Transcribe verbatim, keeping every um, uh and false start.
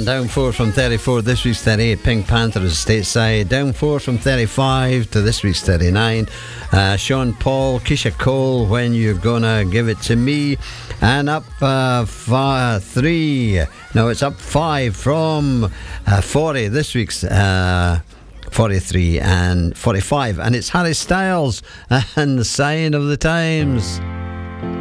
down four from thirty-four, this week's thirty-eight. Pink Panthers Stateside. Down four from thirty-five to this week's thirty-nine. Uh, Sean Paul, Keisha Cole, When You're Gonna Give It To Me. And up uh, f- three. No, it's up five from uh, forty. This week's uh, forty-three and forty-five. And it's Harry Styles and The Sign of the Times.